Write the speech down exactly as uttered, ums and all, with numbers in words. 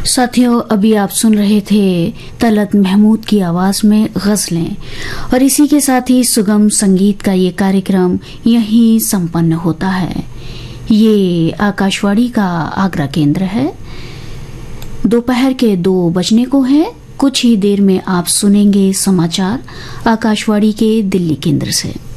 साथियों, अभी आप सुन रहे थे तलत महमूद की आवाज में गजलें, और इसी के साथ ही सुगम संगीत का ये कार्यक्रम यहीं संपन्न होता है। ये आकाशवाणी का आगरा केंद्र है। दोपहर के दो बजने को है। कुछ ही देर में आप सुनेंगे समाचार आकाशवाणी के दिल्ली केंद्र से।